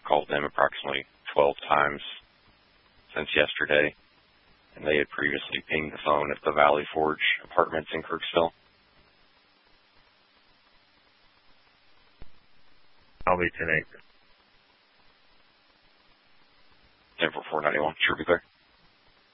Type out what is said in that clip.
called them approximately 12 times since yesterday, and they had previously pinged the phone at the Valley Forge Apartments in Kirksville. I'll be 10-8. 10-4-4-91, sure, be clear.